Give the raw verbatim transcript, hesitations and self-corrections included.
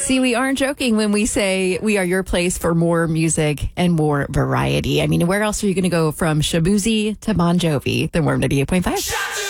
See, we aren't joking when we say we are your place for more music and more variety. I mean, where else are you going to go from Shabuzi to Bon Jovi than Worm ninety-eight point five?